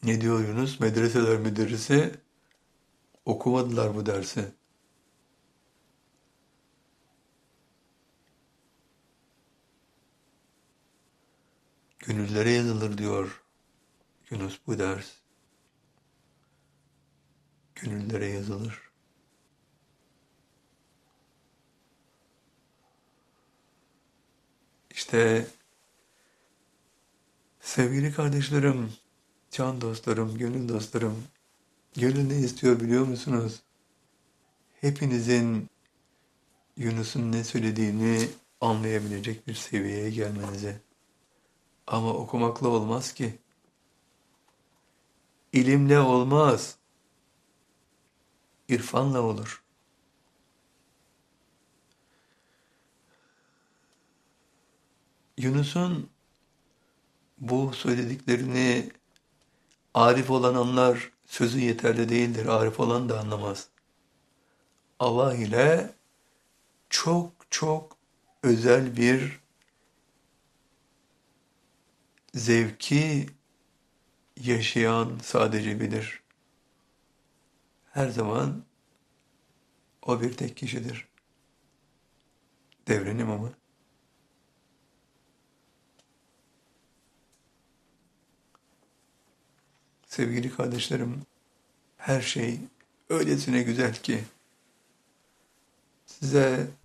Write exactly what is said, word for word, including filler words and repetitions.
Ne diyor Yunus? Medreseler medrese okumadılar bu dersi. Gönüllere yazılır diyor Yunus bu ders. Gönüllere yazılır. İşte sevgili kardeşlerim, can dostlarım, gönül dostlarım, gönül ne istiyor biliyor musunuz? Hepinizin Yunus'un ne söylediğini anlayabilecek bir seviyeye gelmenize. Ama okumakla olmaz ki. İlimle olmaz, irfanla olur. Yunus'un bu söylediklerini arif olan anlar, sözü yeterli değildir. Arif olan da anlamaz. Allah ile çok çok özel bir zevki yaşayan sadece bilir. Her zaman o bir tek kişidir. Devrenim ama. Sevgili kardeşlerim, her şey öylesine güzel ki size